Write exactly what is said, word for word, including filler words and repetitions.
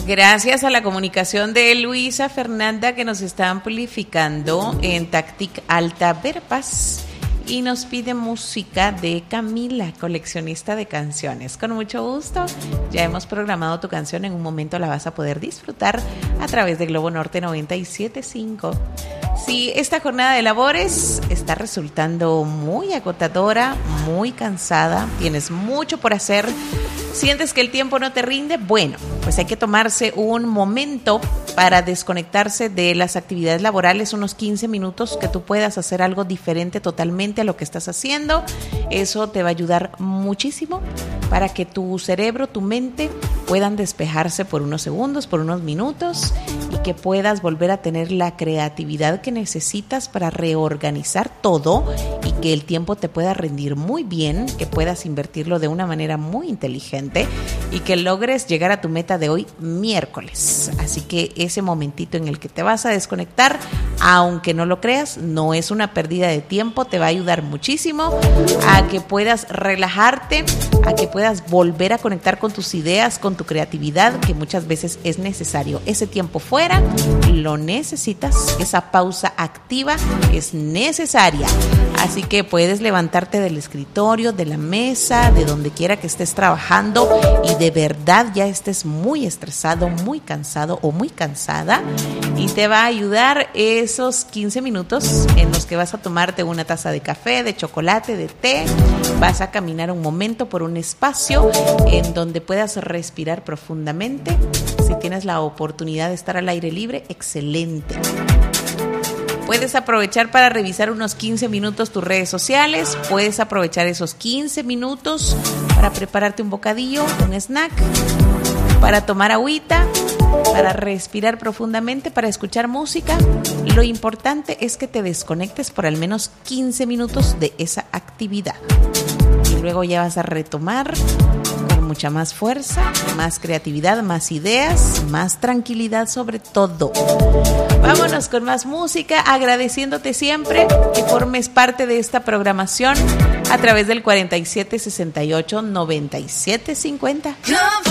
Gracias a la comunicación de Luisa Fernanda, que nos está amplificando en Tactic Alta Verpas, y nos pide música de Camila, coleccionista de canciones. Con mucho gusto, ya hemos programado tu canción, en un momento la vas a poder disfrutar a través de Globo Norte noventa y siete punto cinco. Si esta jornada de labores está resultando muy agotadora, muy cansada, tienes mucho por hacer, sientes que el tiempo no te rinde, bueno, pues hay que tomarse un momento para desconectarse de las actividades laborales, unos quince minutos que tú puedas hacer algo diferente totalmente a lo que estás haciendo. Eso te va a ayudar muchísimo para que tu cerebro, tu mente puedan despejarse por unos segundos, por unos minutos, y que puedas volver a tener la creatividad que necesitas para reorganizar todo y que el tiempo te pueda rendir muy bien, que puedas invertirlo de una manera muy inteligente y que logres llegar a tu meta de hoy miércoles. Así que ese momentito en el que te vas a desconectar, aunque no lo creas, no es una pérdida de tiempo, te va a ayudar muchísimo a que puedas relajarte, a que puedas volver a conectar con tus ideas, con tu creatividad, que muchas veces es necesario. Ese tiempo fuera, lo necesitas, esa pausa activa es necesaria. Así que puedes levantarte del escritorio, de la mesa, de donde quiera que estés trabajando y de verdad ya estés muy estresado, muy cansado o muy cansada, y te va a ayudar esos quince minutos en los que vas a tomarte una taza de café, de chocolate, de té, vas a caminar un momento por un espacio en donde puedas respirar profundamente. Si tienes la oportunidad de estar al aire libre, excelente. Puedes aprovechar para revisar unos quince minutos tus redes sociales, puedes aprovechar esos quince minutos para prepararte un bocadillo, un snack, para tomar agüita, para respirar profundamente, para escuchar música. Lo importante es que te desconectes por al menos quince minutos de esa actividad. Y luego ya vas a retomar con mucha más fuerza, más creatividad, más ideas, más tranquilidad sobre todo. Vámonos con más música, agradeciéndote siempre que formes parte de esta programación a través del cuarenta y siete sesenta y ocho noventa y siete cincuenta.